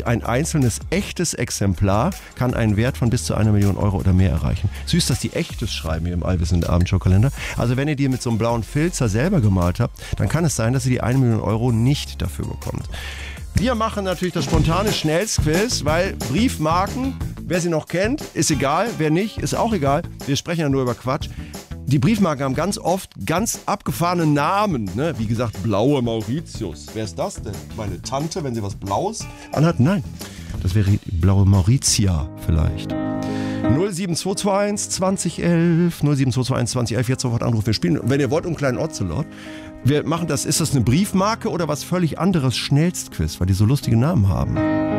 nämlich ein einzelnes echtes Exemplar kann einen Wert von bis zu 1 Million Euro oder mehr erreichen. Süß, dass die echtes schreiben hier im allwissenden Abendshowkalender. Also wenn ihr die mit so einem blauen Filzer selber gemalt habt, dann kann es sein, dass ihr die 1 Million Euro nicht dafür bekommt. Wir machen natürlich das spontane Schnellsquiz, weil Briefmarken, wer sie noch kennt, ist egal, wer nicht, ist auch egal. Wir sprechen ja nur über Quatsch. Die Briefmarken haben ganz oft ganz abgefahrene Namen, ne? Wie gesagt, blaue Mauritius. Wer ist das denn? Meine Tante, wenn sie was Blaues anhat? Nein, das wäre die blaue Mauritia vielleicht. 07221 2011, 07221 2011, jetzt sofort anrufen. Wir spielen, wenn ihr wollt, einen kleinen Ocelot. Wir machen das, ist das eine Briefmarke oder was völlig anderes? Schnellstquiz, weil die so lustige Namen haben.